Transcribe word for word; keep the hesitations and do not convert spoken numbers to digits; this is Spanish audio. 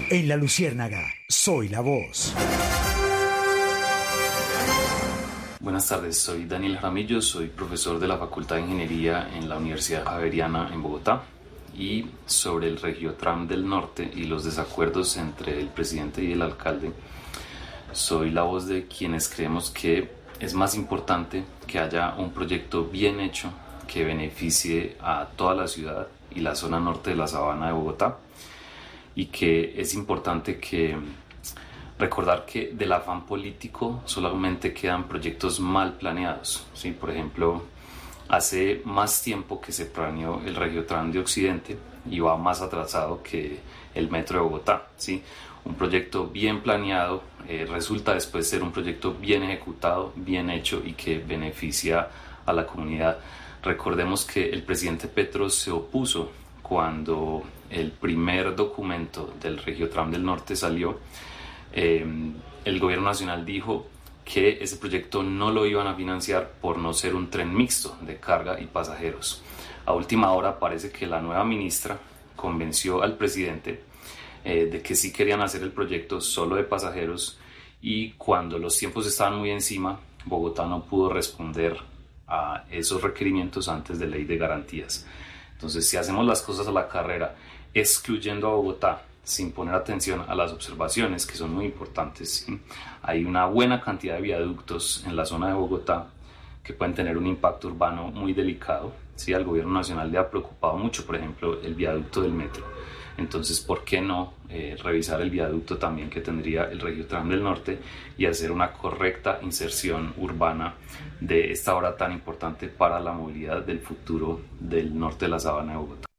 En La Luciérnaga, soy la voz. Buenas tardes, soy Daniel Jaramillo, soy profesor de la Facultad de Ingeniería en la Universidad Javeriana en Bogotá, y sobre el Regiotram del Norte y los desacuerdos entre el presidente y el alcalde, soy la voz de quienes creemos que es más importante que haya un proyecto bien hecho que beneficie a toda la ciudad y la zona norte de la Sabana de Bogotá, y que es importante que recordar que del afán político solamente quedan proyectos mal planeados, ¿sí? Por ejemplo, hace más tiempo que se planeó el Regiotram de Occidente y va más atrasado que el Metro de Bogotá, ¿sí? Un proyecto bien planeado eh, resulta después ser un proyecto bien ejecutado, bien hecho y que beneficia a la comunidad. Recordemos que el presidente Petro se opuso cuando el primer documento del Regiotram del Norte salió. Eh, el gobierno nacional dijo que ese proyecto no lo iban a financiar por no ser un tren mixto de carga y pasajeros. A última hora parece que la nueva ministra convenció al presidente eh, de que sí querían hacer el proyecto solo de pasajeros, y cuando los tiempos estaban muy encima, Bogotá no pudo responder a esos requerimientos antes de ley de garantías. Entonces, si hacemos las cosas a la carrera, excluyendo a Bogotá, sin poner atención a las observaciones que son muy importantes, ¿sí? Hay una buena cantidad de viaductos en la zona de Bogotá que pueden tener un impacto urbano muy delicado, ¿sí? Al gobierno nacional le ha preocupado mucho, por ejemplo, el viaducto del metro. Entonces, ¿por qué no eh, revisar el viaducto también que tendría el Regiotram del Norte y hacer una correcta inserción urbana de esta obra tan importante para la movilidad del futuro del norte de la Sabana de Bogotá?